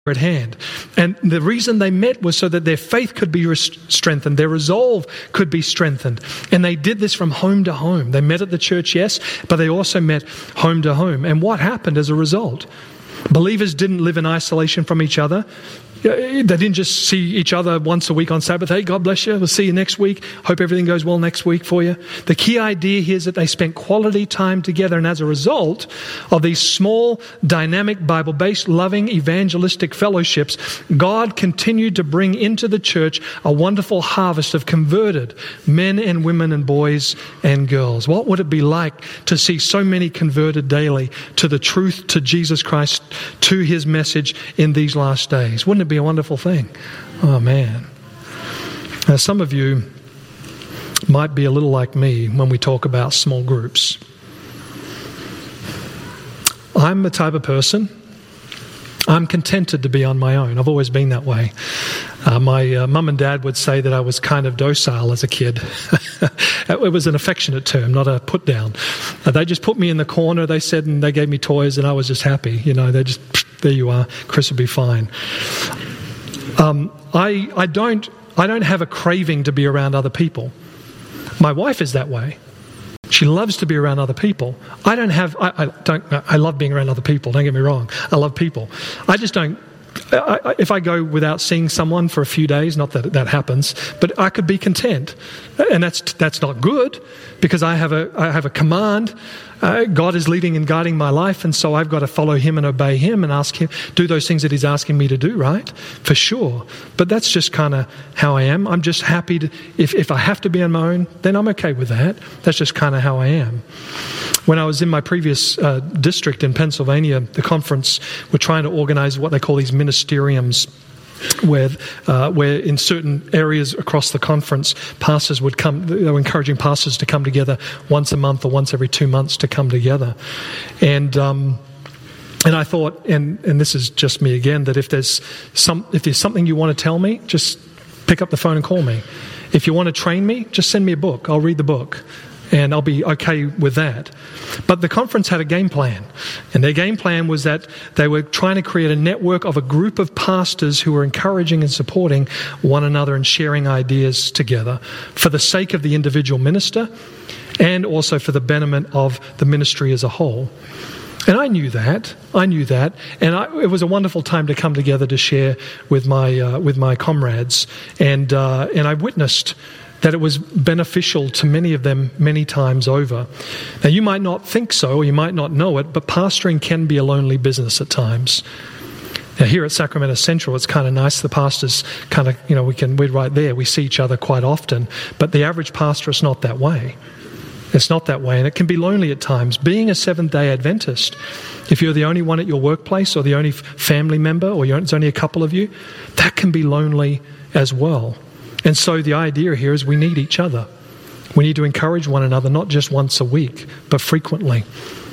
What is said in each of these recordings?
at hand. And the reason they met was so that their faith could be strengthened, their resolve could be strengthened. And they did this from home to home. They met at the church, yes, but they also met home to home. And what happened as a result? Believers didn't live in isolation from each other. They didn't just see each other once a week on Sabbath. Hey, God bless you. We'll see you next week. Hope everything goes well next week for you. The key idea here is that they spent quality time together. And as a result of these small, dynamic, Bible-based, loving, evangelistic fellowships, God continued to bring into the church a wonderful harvest of converted men and women and boys and girls. What would it be like to see so many converted daily to the truth, to Jesus Christ, to his message in these last days? Wouldn't it be a wonderful thing? Oh, man. Now, some of you might be a little like me when we talk about small groups. I'm the type of person, I'm contented to be on my own. I've always been that way. My mum and dad would say that I was kind of docile as a kid. It was an affectionate term, not a put down. They just put me in the corner, they said, and they gave me toys, and I was just happy. You know, they just, there you are, Chris will be fine. I don't have a craving to be around other people. My wife is that way. She loves to be around other people. I love being around other people, don't get me wrong. I love people. I just don't, if I go without seeing someone for a few days, not that that happens, but I could be content. And that's not good, because I have a command. God is leading and guiding my life, and so I've got to follow him and obey him and ask him, do those things that he's asking me to do, right? For sure. But that's just kind of how I am. I'm just happy to, if I have to be on my own, then I'm okay with that. That's just kind of how I am. When I was in my previous district in Pennsylvania, the conference were trying to organize what they call these ministeriums, where in certain areas across the conference, pastors would come. They were encouraging pastors to come together once a month or once every 2 months to come together. And I thought, and this is just me again, that if there's something you want to tell me, just pick up the phone and call me. If you want to train me, just send me a book. I'll read the book. And I'll be okay with that. But the conference had a game plan. And their game plan was that they were trying to create a network of a group of pastors who were encouraging and supporting one another and sharing ideas together for the sake of the individual minister and also for the betterment of the ministry as a whole. And I knew that. And it was a wonderful time to come together to share with my comrades. And I witnessed that it was beneficial to many of them many times over. Now, you might not think so, or you might not know it, but pastoring can be a lonely business at times. Now, here at Sacramento Central, it's kind of nice. The pastors kind of, we're right there. We see each other quite often. But the average pastor is not that way. It's not that way, and it can be lonely at times. Being a Seventh-day Adventist, if you're the only one at your workplace or the only family member, or it's only a couple of you, that can be lonely as well. And so the idea here is we need each other. We need to encourage one another, not just once a week, but frequently.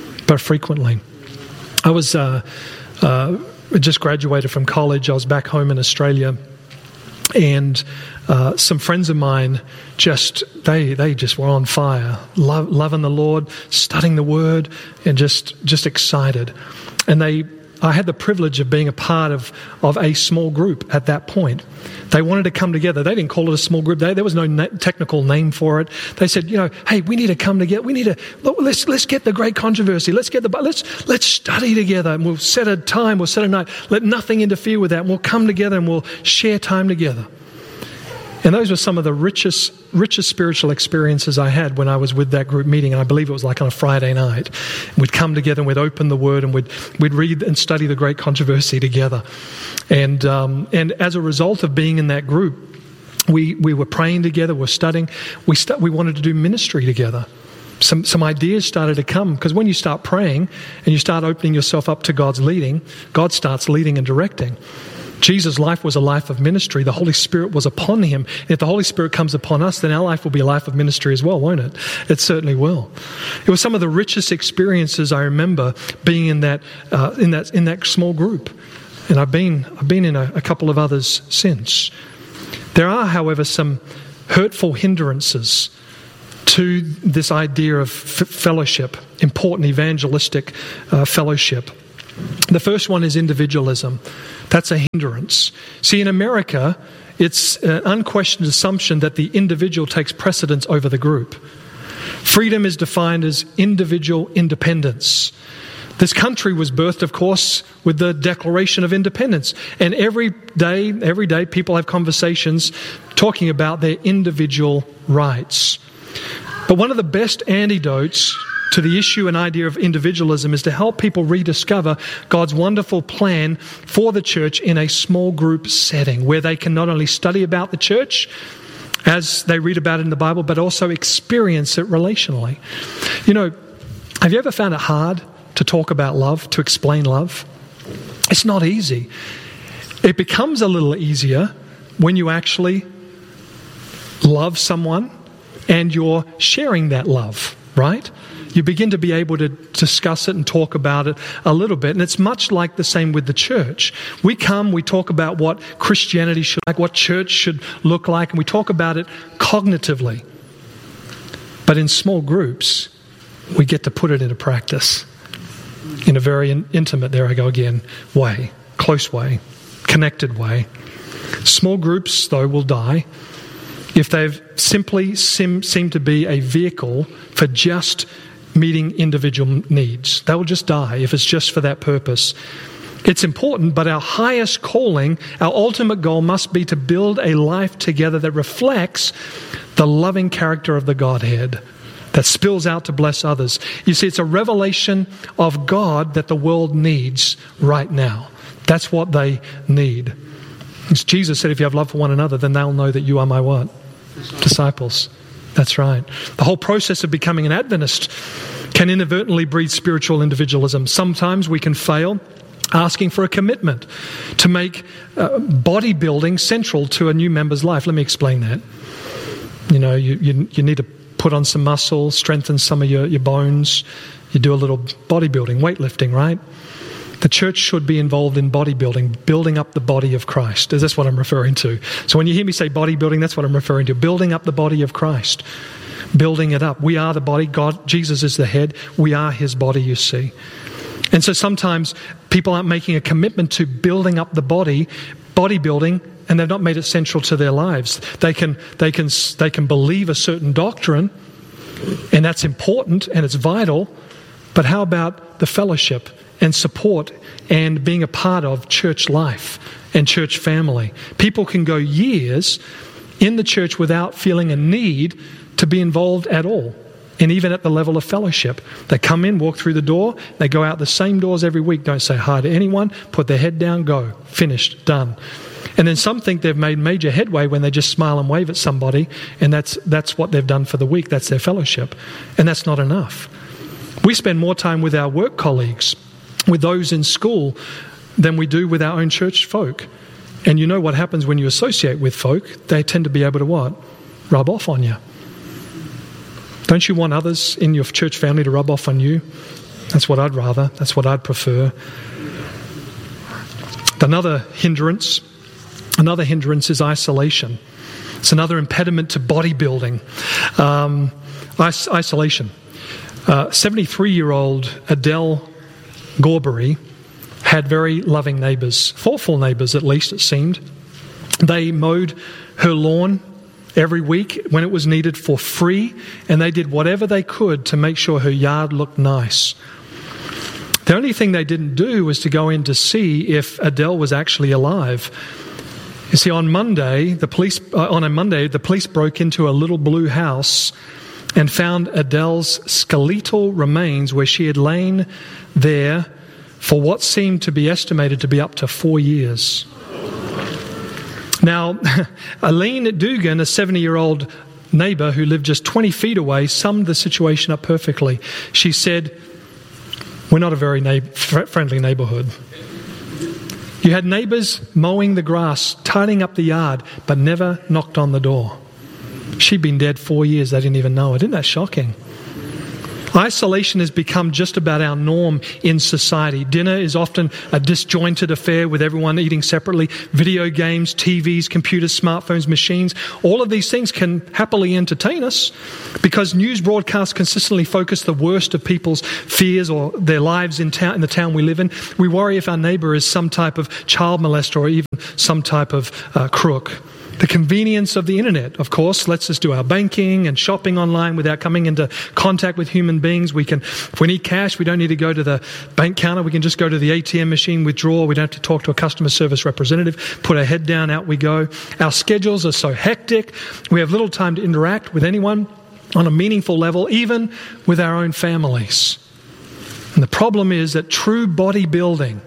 I was just graduated from college. I was back home in Australia, and some friends of mine they just were on fire, loving the Lord, studying the Word, and just excited. And I had the privilege of being a part of a small group at that point. They wanted to come together. They didn't call it a small group. There was no technical name for it. They said, hey, we need to come together. Let's get the great controversy. Let's study together, and we'll set a time, we'll set a night. Let nothing interfere with that. And we'll come together and we'll share time together. And those were some of the richest spiritual experiences I had when I was with that group meeting. And I believe it was like on a Friday night. We'd come together and we'd open the Word and we'd read and study the great controversy together. And as a result of being in that group, we were praying together, we're studying. We wanted to do ministry together. Some ideas started to come, because when you start praying and you start opening yourself up to God's leading, God starts leading and directing. Jesus' life was a life of ministry. The Holy Spirit was upon him. And if the Holy Spirit comes upon us, then our life will be a life of ministry as well, won't it? It certainly will. It was some of the richest experiences I remember being in that small group. And I've been in a couple of others since. There are, however, some hurtful hindrances to this idea of fellowship, important evangelistic fellowship. The first one is individualism. That's a hindrance. See, in America, it's an unquestioned assumption that the individual takes precedence over the group. Freedom is defined as individual independence. This country was birthed, of course, with the Declaration of Independence. And every day, people have conversations talking about their individual rights. But one of the best antidotes to the issue and idea of individualism is to help people rediscover God's wonderful plan for the church in a small group setting where they can not only study about the church as they read about it in the Bible, but also experience it relationally. You know, have you ever found it hard to talk about love, to explain love? It's not easy. It becomes a little easier when you actually love someone and you're sharing that love, right? You begin to be able to discuss it and talk about it a little bit. And it's much like the same with the church. We talk about what Christianity should like, what church should look like, and we talk about it cognitively. But in small groups, we get to put it into practice in a very intimate, there I go again, way, close way, connected way. Small groups, though, will die if they've simply seem to be a vehicle for just meeting individual needs. They will just die if it's just for that purpose. It's important, but our highest calling, our ultimate goal must be to build a life together that reflects the loving character of the Godhead, that spills out to bless others. You see, it's a revelation of God that the world needs right now. That's what they need. As Jesus said, if you have love for one another, then they'll know that you are my what? Disciples. That's right. The whole process of becoming an Adventist can inadvertently breed spiritual individualism. Sometimes we can fail asking for a commitment to make bodybuilding central to a new member's life. Let me explain that. You know, you need to put on some muscle, strengthen some of your bones. You do a little bodybuilding, weightlifting, right? The church should be involved in bodybuilding, building up the body of Christ. That's what I'm referring to. So when you hear me say bodybuilding, that's what I'm referring to. Building up the body of Christ. Building it up. We are the body. God, Jesus is the head. We are his body, you see. And so sometimes people aren't making a commitment to building up the body, bodybuilding, and they've not made it central to their lives. They can believe a certain doctrine, and that's important and it's vital. But how about the fellowship and support and being a part of church life and church family? People can go years in the church without feeling a need to be involved at all. And even at the level of fellowship. They come in, walk through the door, they go out the same doors every week, don't say hi to anyone, put their head down, go, finished, done. And then some think they've made major headway when they just smile and wave at somebody, and that's what they've done for the week, that's their fellowship. And that's not enough. We spend more time with our work colleagues, with those in school, than we do with our own church folk. And you know what happens when you associate with folk? They tend to be able to what? Rub off on you. Don't you want others in your church family to rub off on you? That's what I'd rather. That's what I'd prefer. Another hindrance is isolation. It's another impediment to bodybuilding. Isolation. 73-year-old Adele Gorbury had very loving neighbours, thoughtful neighbours at least it seemed. They mowed her lawn every week when it was needed for free, and they did whatever they could to make sure her yard looked nice. The only thing they didn't do was to go in to see if Adele was actually alive. You see, on a Monday, the police broke into a little blue house and found Adele's skeletal remains where she had lain there for what seemed to be estimated to be up to 4 years. Now, Aline Dugan, a 70-year-old neighbour who lived just 20 feet away, summed the situation up perfectly. She said, "We're not a very friendly neighbourhood. You had neighbours mowing the grass, tidying up the yard, but never knocked on the door. She'd been dead 4 years, they didn't even know it. Isn't that shocking?" Isolation has become just about our norm in society. Dinner is often a disjointed affair with everyone eating separately. Video games, TVs, computers, smartphones, machines, all of these things can happily entertain us because news broadcasts consistently focus the worst of people's fears or their lives in the town we live in. We worry if our neighbour is some type of child molester or even some type of crook. The convenience of the internet, of course, lets us do our banking and shopping online without coming into contact with human beings. If we need cash, we don't need to go to the bank counter. We can just go to the ATM machine, withdraw. We don't have to talk to a customer service representative. Put our head down, out we go. Our schedules are so hectic. We have little time to interact with anyone on a meaningful level, even with our own families. And the problem is that true bodybuilding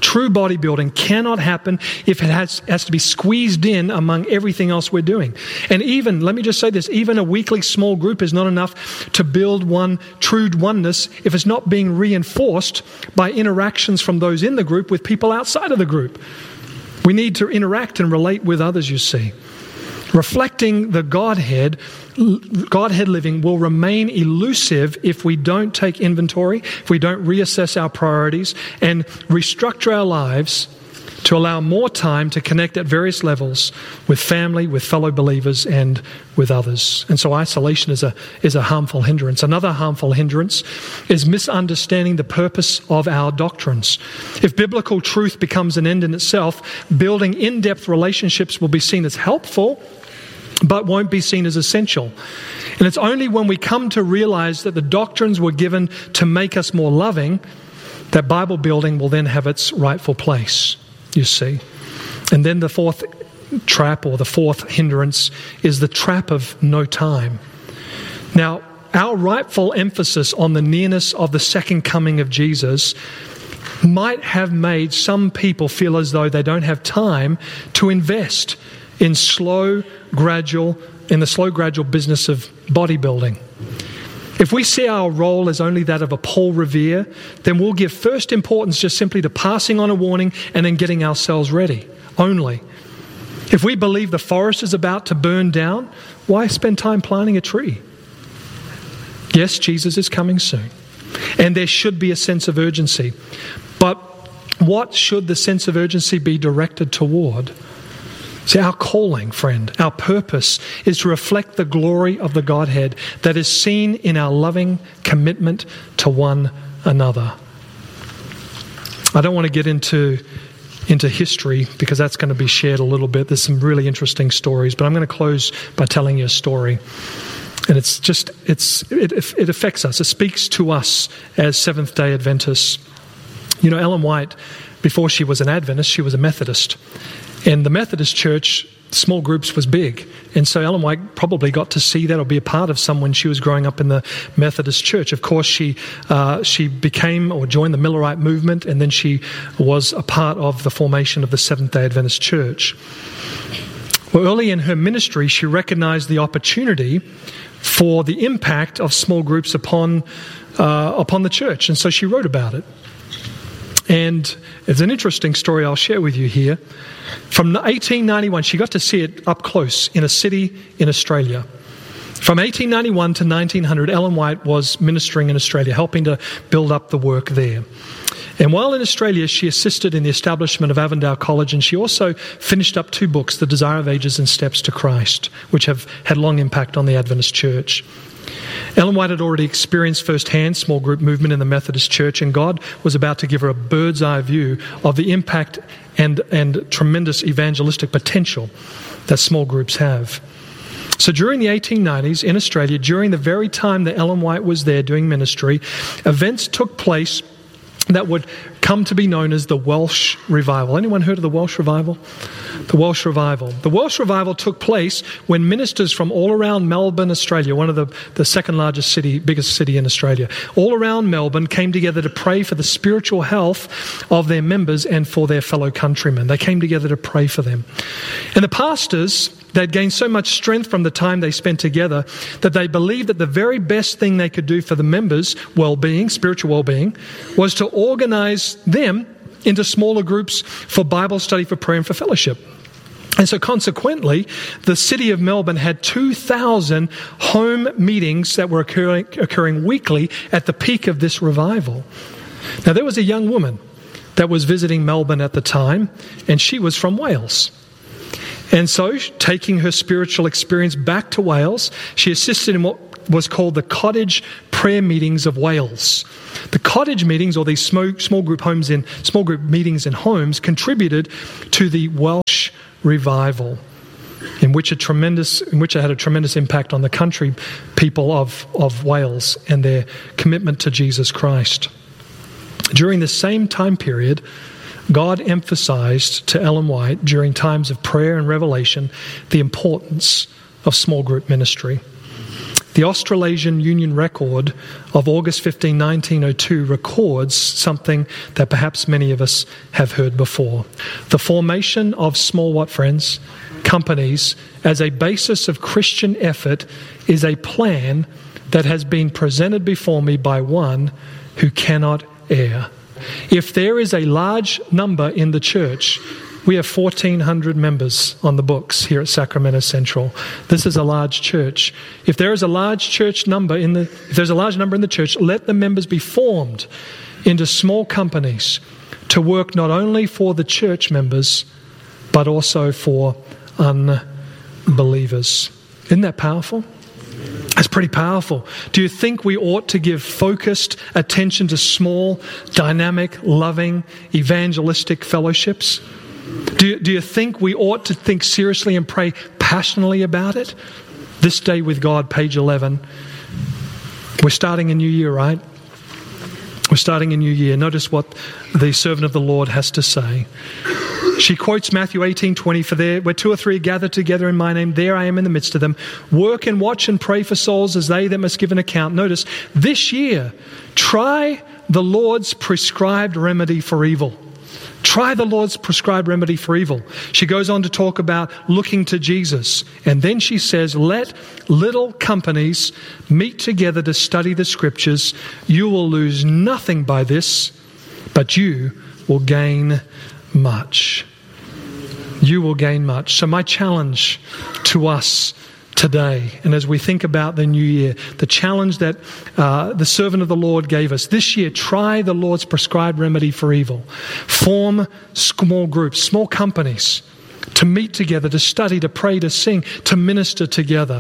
cannot happen if it has to be squeezed in among everything else we're doing. And even, let me just say this, even a weekly small group is not enough to build one true oneness if it's not being reinforced by interactions from those in the group with people outside of the group. We need to interact and relate with others, you see. Reflecting the Godhead living will remain elusive if we don't take inventory, if we don't reassess our priorities and restructure our lives to allow more time to connect at various levels with family, with fellow believers, and with others. And so isolation is a harmful hindrance. Another harmful hindrance is misunderstanding the purpose of our doctrines. If biblical truth becomes an end in itself, building in-depth relationships will be seen as helpful, but won't be seen as essential. And it's only when we come to realize that the doctrines were given to make us more loving that Bible building will then have its rightful place, you see. And then the fourth trap, or the fourth hindrance, is the trap of no time. Now, our rightful emphasis on the nearness of the second coming of Jesus might have made some people feel as though they don't have time to invest in the slow, gradual business of bodybuilding. If we see our role as only that of a Paul Revere, then we'll give first importance just simply to passing on a warning and then getting ourselves ready, only. If we believe the forest is about to burn down, why spend time planting a tree? Yes, Jesus is coming soon, and there should be a sense of urgency. But what should the sense of urgency be directed toward? See, our calling, friend, our purpose is to reflect the glory of the Godhead that is seen in our loving commitment to one another. I don't want to get into history because that's going to be shared a little bit. There's some really interesting stories, but I'm going to close by telling you a story. And it affects us. It speaks to us as Seventh-day Adventists. You know, Ellen White, before she was an Adventist, she was a Methodist. And the Methodist church, small groups, was big. And so Ellen White probably got to see that or be a part of some when she was growing up in the Methodist church. Of course, she became or joined the Millerite movement, and then she was a part of the formation of the Seventh-day Adventist church. Well, early in her ministry, she recognized the opportunity for the impact of small groups upon the church. And so she wrote about it. And it's an interesting story I'll share with you here. From 1891, she got to see it up close in a city in Australia. From 1891 to 1900, Ellen White was ministering in Australia, helping to build up the work there. And while in Australia, she assisted in the establishment of Avondale College, and she also finished up 2 books, The Desire of Ages and Steps to Christ, which have had long impact on the Adventist church. Ellen White had already experienced firsthand small group movement in the Methodist Church, and God was about to give her a bird's eye view of the impact and tremendous evangelistic potential that small groups have. So during the 1890s in Australia, during the very time that Ellen White was there doing ministry, events took place that would come to be known as the Welsh Revival. Anyone heard of the Welsh Revival? The Welsh Revival. The Welsh Revival took place when ministers from all around Melbourne, Australia, one of the second largest city, biggest city in Australia, all around Melbourne came together to pray for the spiritual health of their members and for their fellow countrymen. They came together to pray for them. And the pastors, they'd gained so much strength from the time they spent together that they believed that the very best thing they could do for the members' well-being, spiritual well-being, was to organize them into smaller groups for Bible study, for prayer, and for fellowship. And so consequently, the city of Melbourne had 2,000 home meetings that were occurring weekly at the peak of this revival. Now, there was a young woman that was visiting Melbourne at the time, and she was from Wales. And so, taking her spiritual experience back to Wales, she assisted in what was called the Cottage Prayer Meetings of Wales. The cottage meetings, or these small group meetings in homes, contributed to the Welsh revival, in which it had a tremendous impact on the country people of Wales and their commitment to Jesus Christ. During the same time period, God emphasized to Ellen White during times of prayer and revelation the importance of small group ministry. The Australasian Union Record of August 15, 1902 records something that perhaps many of us have heard before. The formation of small, what friends? Companies as a basis of Christian effort is a plan that has been presented before me by one who cannot err. If there is a large number in the church, we have 1,400 members on the books here at Sacramento Central. This is a large church. If there is a large number in the church, let the members be formed into small companies to work not only for the church members, but also for unbelievers. Isn't that powerful? That's pretty powerful. Do you think we ought to give focused attention to small, dynamic, loving, evangelistic fellowships? Do you think we ought to think seriously and pray passionately about it? This Day with God, page 11. We're starting a new year, right? We're starting a new year. Notice what the servant of the Lord has to say. She quotes Matthew 18:20, "For there, where two or three are gathered together in my name, there I am in the midst of them. Work and watch and pray for souls as they that must give an account." Notice, this year, try the Lord's prescribed remedy for evil. Try the Lord's prescribed remedy for evil. She goes on to talk about looking to Jesus. And then she says, let little companies meet together to study the Scriptures. You will lose nothing by this, but you will gain much. You will gain much. So my challenge to us today, and as we think about the new year, the challenge that the servant of the Lord gave us this year: try the Lord's prescribed remedy for evil. Form small groups, small companies to meet together, to study, to pray, to sing, to minister together.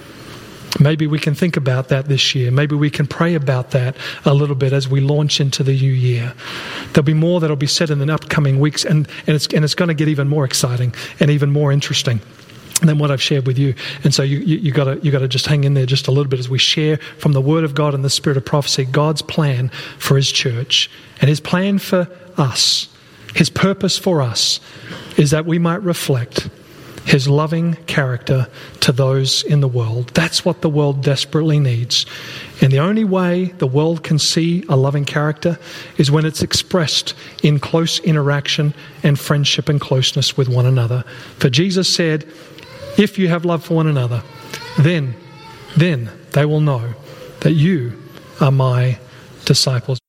Maybe we can think about that this year. Maybe we can pray about that a little bit as we launch into the new year. There'll be more that'll be said in the upcoming weeks, and it's going to get even more exciting and even more interesting than what I've shared with you. And so you got to just hang in there just a little bit as we share from the Word of God and the Spirit of prophecy God's plan for His church. And His plan for us, His purpose for us, is that we might reflect His loving character to those in the world. That's what the world desperately needs. And the only way the world can see a loving character is when it's expressed in close interaction and friendship and closeness with one another. For Jesus said, if you have love for one another, then they will know that you are my disciples.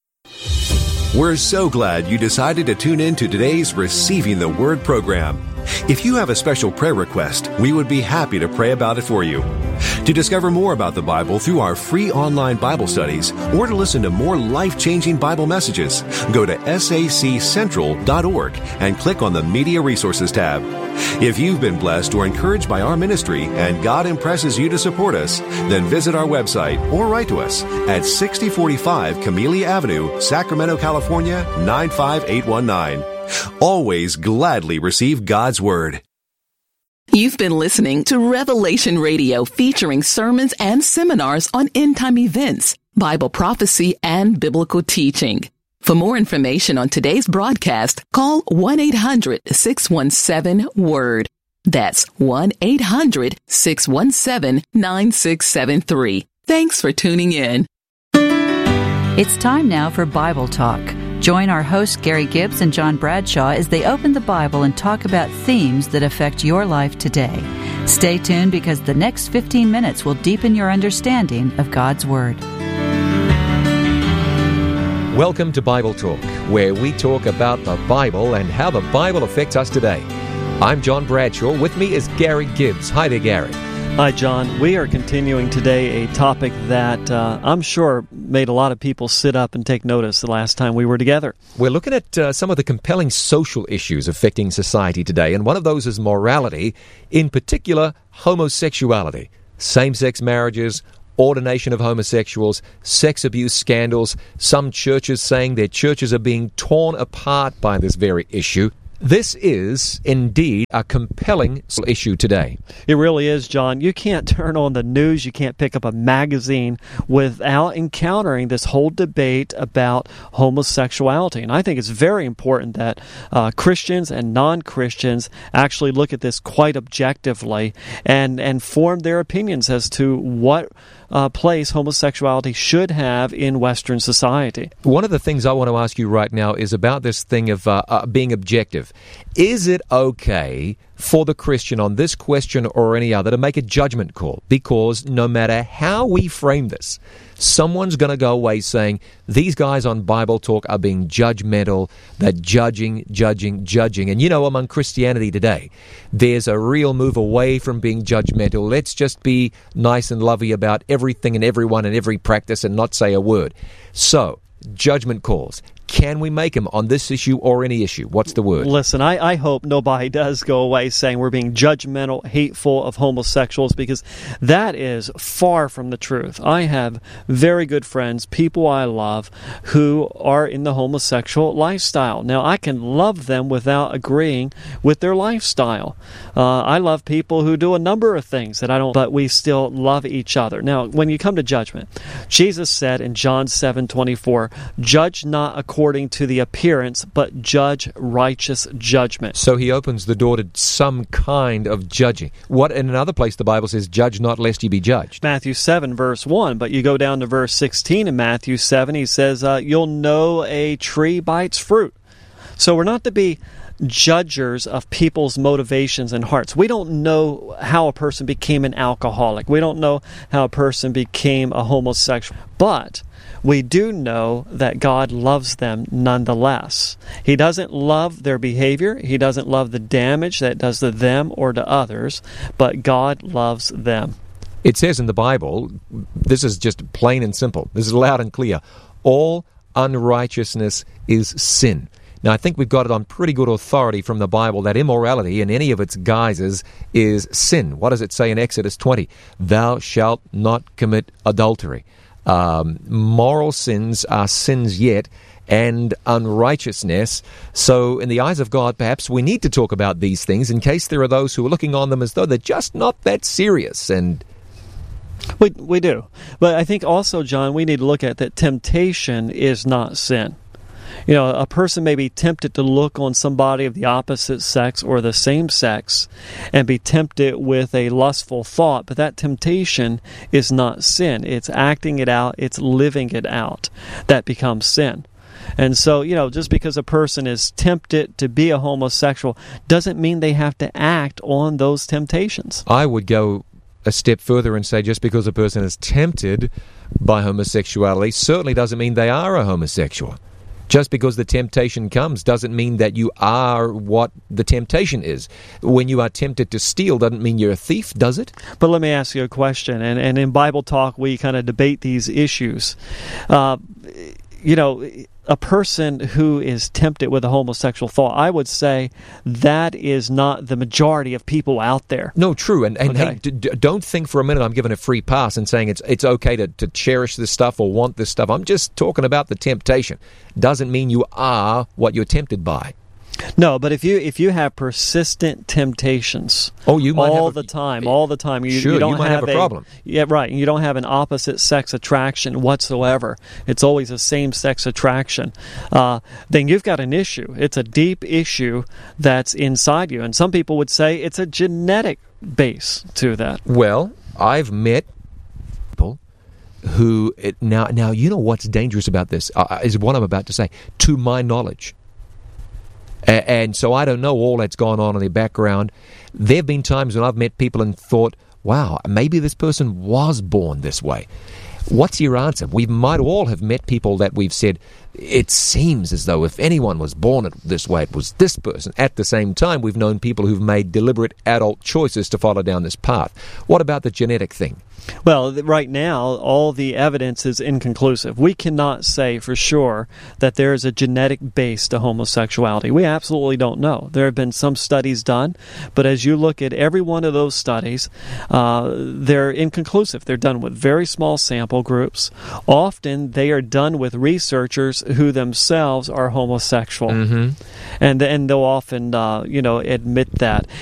We're so glad you decided to tune in to today's Receiving the Word program. If you have a special prayer request, we would be happy to pray about it for you. To discover more about the Bible through our free online Bible studies, or to listen to more life-changing Bible messages, go to saccentral.org and click on the Media Resources tab. If you've been blessed or encouraged by our ministry and God impresses you to support us, then visit our website or write to us at 6045 Camellia Avenue, Sacramento, California, 95819. Always gladly receive God's Word. You've been listening to Revelation Radio, featuring sermons and seminars on end-time events, Bible prophecy, and biblical teaching. For more information on today's broadcast, call 1-800-617-WORD. That's 1-800-617-9673. Thanks for tuning in. It's time now for Bible Talk. Join our hosts Gary Gibbs and John Bradshaw as they open the Bible and talk about themes that affect your life today. Stay tuned, because the next 15 minutes will deepen your understanding of God's Word. Welcome to Bible Talk, where we talk about the Bible and how the Bible affects us today. I'm John Bradshaw. With me is Gary Gibbs. Hi there, Gary. Hi, John. We are continuing today a topic that I'm sure made a lot of people sit up and take notice the last time we were together. We're looking at some of the compelling social issues affecting society today, and one of those is morality, in particular homosexuality, same-sex marriages, ordination of homosexuals, sex abuse scandals, some churches saying their churches are being torn apart by this very issue. This is indeed a compelling issue today. It really is, John. You can't turn on the news, you can't pick up a magazine without encountering this whole debate about homosexuality. And I think it's very important that Christians and non-Christians actually look at this quite objectively and form their opinions as to what place homosexuality should have in Western society. One of the things I want to ask you right now is about this thing of being objective. Is it okay for the Christian on this question or any other to make a judgment call? Because no matter how we frame this, someone's going to go away saying, these guys on Bible Talk are being judgmental, they're judging. And you know, among Christianity today, there's a real move away from being judgmental. Let's just be nice and lovey about everything and everyone and every practice and not say a word. So, judgment calls. Can we make them on this issue or any issue? What's the word? Listen, I hope nobody does go away saying we're being judgmental, hateful of homosexuals, because that is far from the truth. I have very good friends, people I love, who are in the homosexual lifestyle. Now, I can love them without agreeing with their lifestyle. I love people who do a number of things that I don't, but we still love each other. Now, when you come to judgment, Jesus said in John 7:24, "Judge not according to the appearance, but judge righteous judgment." So he opens the door to some kind of judging. What in another place the Bible says, "Judge not lest ye be judged." Matthew 7 verse 1, but you go down to verse 16 in Matthew 7, he says, you'll know a tree by its fruit. So we're not to be judgers of people's motivations and hearts. We don't know how a person became an alcoholic. We don't know how a person became a homosexual. But we do know that God loves them nonetheless. He doesn't love their behavior. He doesn't love the damage that it does to them or to others, but God loves them. It says in the Bible, this is just plain and simple. This is loud and clear. All unrighteousness is sin. Now, I think we've got it on pretty good authority from the Bible that immorality in any of its guises is sin. What does it say in Exodus 20? Thou shalt not commit adultery. Moral sins are sins yet, and unrighteousness. So in the eyes of God, perhaps we need to talk about these things in case there are those who are looking on them as though they're just not that serious. And we do. But I think also, John, we need to look at that temptation is not sin. You know, a person may be tempted to look on somebody of the opposite sex or the same sex and be tempted with a lustful thought, but that temptation is not sin. It's acting it out, it's living it out. That becomes sin. And so, you know, just because a person is tempted to be a homosexual doesn't mean they have to act on those temptations. I would go a step further and say just because a person is tempted by homosexuality certainly doesn't mean they are a homosexual. Just because the temptation comes doesn't mean that you are what the temptation is. When you are tempted to steal doesn't mean you're a thief, does it? But let me ask you a question, and in Bible Talk we kind of debate these issues. You know, a person who is tempted with a homosexual thought, I would say that is not the majority of people out there. No, true. And Okay. hey, don't think for a minute I'm giving a free pass and saying it's okay to cherish this stuff or want this stuff. I'm just talking about the temptation. Doesn't mean you are what you're tempted by. No, but if you have persistent temptations, you might all have the time, you don't might have a problem. Yeah, right. You don't have an opposite sex attraction whatsoever. It's always a same sex attraction. Then you've got an issue. It's a deep issue that's inside you, and some people would say it's a genetic base to that. Well, I've met people who now you know what's dangerous about this is what I'm about to say. To my knowledge. And so I don't know all that's gone on in their background. There have been times when I've met people and thought, wow, maybe this person was born this way. What's your answer? We might all have met people that we've said, it seems as though if anyone was born this way, it was this person. At the same time, we've known people who've made deliberate adult choices to follow down this path. What about the genetic thing? Well, right now, all the evidence is inconclusive. We cannot say for sure that there is a genetic base to homosexuality. We absolutely don't know. There have been some studies done, but as you look at every one of those studies, they're inconclusive. They're done with very small sample groups. Often, they are done with researchers who themselves are homosexual, and they'll often, admit that.